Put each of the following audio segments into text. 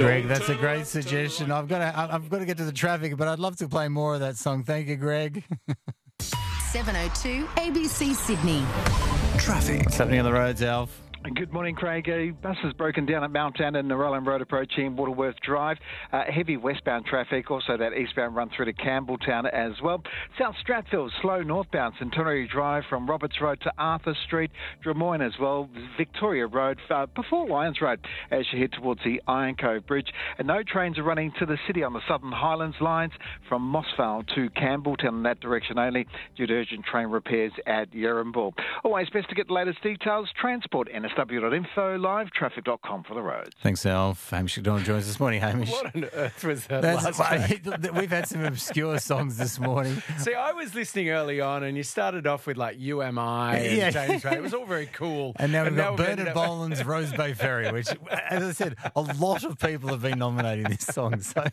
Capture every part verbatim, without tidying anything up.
Greg, that's a great suggestion. I've got to, I've got to get to the traffic, but I'd love to play more of that song. Thank you, Greg. seven oh two A B C Sydney. Traffic. What's happening on the roads, Alf? Good morning, Craig. A bus has broken down at Mount Anna and Narellan Road approaching Waterworth Drive. Uh, heavy westbound traffic, also that eastbound run through to Campbelltown as well. South Stratfield, slow northbound Centenary Drive from Roberts Road to Arthur Street. Drummoyne as well, Victoria Road uh, before Lyons Road as you head towards the Iron Cove Bridge. And no trains are running to the city on the Southern Highlands lines from Mossvale to Campbelltown in that direction only due to urgent train repairs at Yerrimbul. Always best to get the latest details. Transport N S W dot info, live traffic dot com for the roads. Thanks, Alf. Hamish McDonald joins us this morning. Hamish. What on earth was that That's, last track? We've had some obscure songs this morning. See, I was listening early on and you started off with like U M I and Yeah. James Ray. It was all very cool. And now we've got we've ended Bernard up- Boland's Rose Bay Ferry, which, as I said, a lot of people have been nominating this song. So,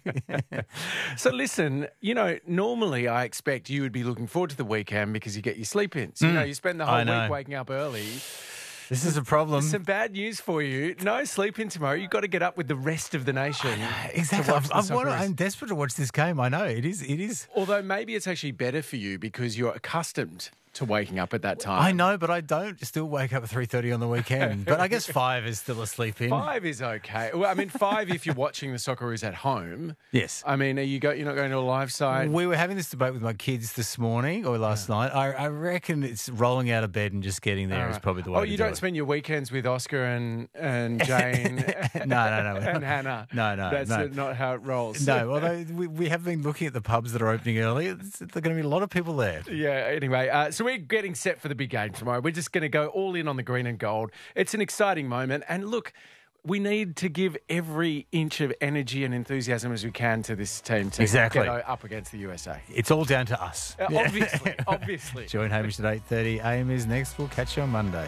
So listen, you know, normally I expect you would be looking forward to the weekend because you get your sleep in. So, you know, you spend the I whole know. week waking up early. this is a problem. Some bad news for you. No sleep in tomorrow. You've got to get up with the rest of the nation. Exactly. to watch I've, the I've wanted, Socceroos. I'm desperate to watch this game. I know it is. It is. Although maybe it's actually better for you because you're accustomed to waking up at that time. I know, but I don't still wake up at three thirty on the weekend. But I guess five is still a sleep in. Five is okay. Well, I mean, five if you're watching the Socceroos at home. Yes. I mean, are you go, you're not going to a live side? We were having this debate with my kids this morning or last night. I, I reckon it's rolling out of bed and just getting there All is right. probably the way Oh, to you do don't it. spend your weekends with Oscar and, and Jane no, no, no. and Hannah. No, no, That's no. uh, not how it rolls. No, although we, we have been looking at the pubs that are opening early. It's, there are going to be a lot of people there. Yeah, anyway, uh, so we're getting set for the big game tomorrow. We're just going to go all in on the green and gold. It's an exciting moment. And look, we need to give every inch of energy and enthusiasm as we can to this team to Exactly. get up against the U S A. It's all down to us. Uh, Yeah. Obviously, obviously. Join Hamish at eight thirty. A M is next. We'll catch you on Monday.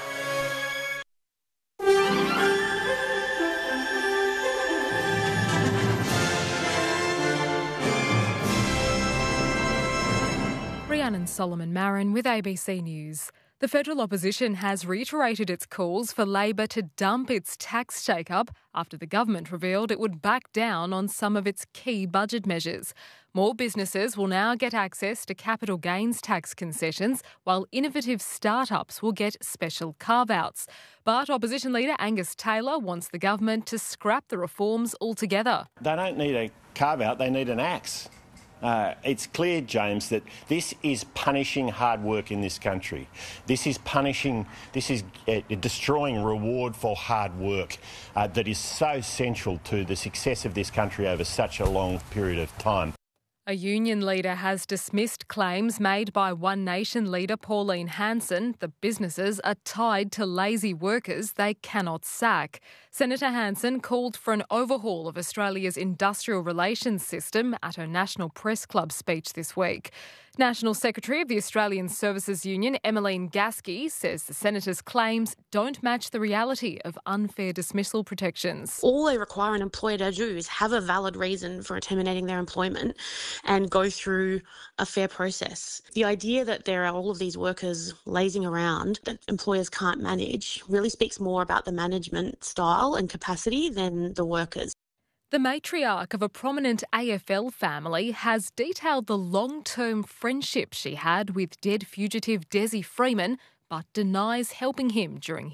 Rhiannon Solomon Marin with A B C News. The federal opposition has reiterated its calls for Labor to dump its tax shake-up after the government revealed it would back down on some of its key budget measures. More businesses will now get access to capital gains tax concessions, while innovative startups will get special carve-outs. But opposition leader Angus Taylor wants the government to scrap the reforms altogether. They don't need a carve-out, they need an axe. Uh, it's clear, James, that this is punishing hard work in this country. This is punishing, this is uh, destroying reward for hard work uh, that is so central to the success of this country over such a long period of time. A union leader has dismissed claims made by One Nation leader Pauline Hanson that businesses are tied to lazy workers they cannot sack. Senator Hanson called for an overhaul of Australia's industrial relations system at her National Press Club speech this week. National Secretary of the Australian Services Union, Emmeline Gasky, says the Senator's claims don't match the reality of unfair dismissal protections. All they require an employer to do is have a valid reason for terminating their employment and go through a fair process. The idea that there are all of these workers lazing around that employers can't manage really speaks more about the management style and capacity than the workers. The matriarch of a prominent A F L family has detailed the long-term friendship she had with dead fugitive Desi Freeman, but denies helping him during